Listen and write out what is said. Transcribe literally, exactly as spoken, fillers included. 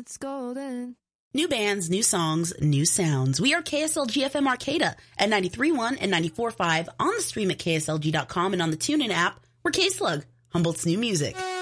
it's golden. New bands, new songs, new sounds. We are K S L G F M Arcata at ninety-three point one and ninety-four point five on the stream at K S L G dot com and on the TuneIn app. We're K-Slug, Humboldt's new music.